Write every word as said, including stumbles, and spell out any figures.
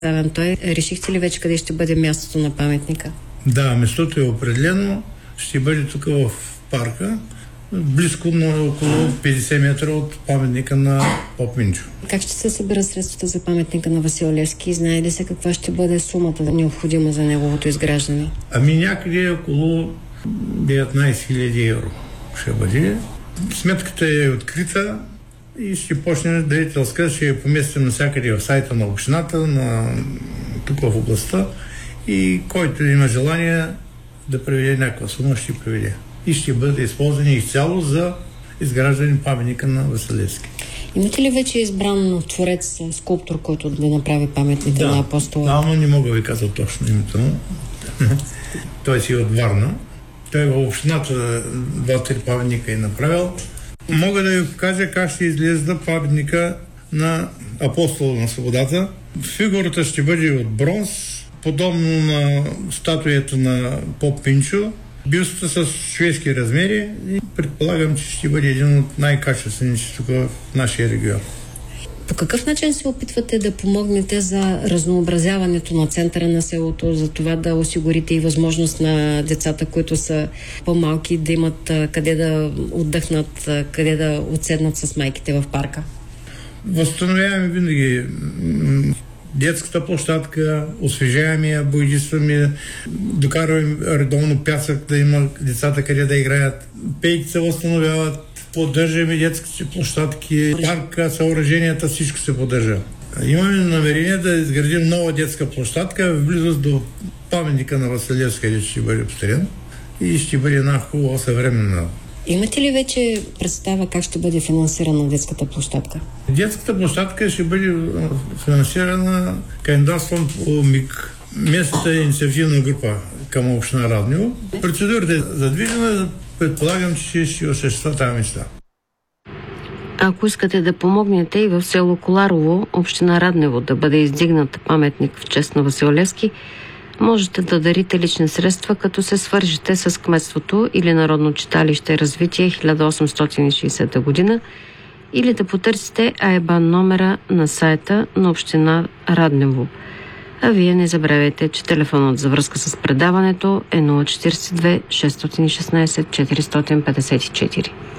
Той, решихте ли вече къде ще бъде мястото на паметника? Да, местото е определено. Ще бъде тук в парка, близко на около петдесет метра от паметника на поп Минчо. Как ще се съберат средствата за паметника на Васил Левски? Знае ли се каква ще бъде сумата необходима за неговото изграждане? Ами някъде около деветнайсет хиляди евро ще бъде. Сметката е открита и ще почне дарителска, ще я поместим навсякъде в сайта на общината, на тук в областта, и който има желание да преведе някаква сума, ще преведе. И ще бъде използвани изцяло за изграждане паметника на Васил Левски. Имате ли вече избран творец, скулптор, който да направи паметника да, на апостола? Да, но не мога да ви каза точно името му. Той си от Варна. Той в общината два-три паметника е направил. Мога да ви покажа как ще изглежда паметника на апостола на свободата. Фигурата ще бъде от бронз, подобно на статуята на поп Минчо. Бюстата с шведски размери и предполагам, че ще бъде един от най-качествените тук в нашия регион. По какъв начин се опитвате да помогнете за разнообразяването на центъра на селото, за това да осигурите и възможност на децата, които са по-малки, да имат къде да отдъхнат, къде да отседнат с майките в парка? Възстановяваме винаги детската площадка, освежаваме я, боядисваме, докарваме редовно пясък, да има децата къде да играят. Пейки се възстановяват, поддържаме детските площадки, парка, съоръженията, всичко се поддържа. Имаме намерение да изградим нова детска площадка в близост до паметника на Васил Левски, където ще бъде построен и ще бъде една хубава съвременна. Имате ли вече представа как ще бъде финансирана детската площадка? Детската площадка ще бъде финансирана кандидатством по МИГ, местната инициативна група към община Раднево. Процедурата е задвижена, предполагам, че ще осъществя тази мечта. Ако искате да помогнете и в село Коларово, община Раднево, да бъде издигнат паметник в чест на Васил Левски, можете да дарите лични средства, като се свържете с кметството или Народно читалище Развитие хиляда осемстотин и шейсета година или да потърсите айбан номера на сайта на община Раднево. А вие не забравяйте, че телефонът за връзка с предаването е нула четиридесет и две шестстотин и шестнадесет четиристотин петдесет и четири.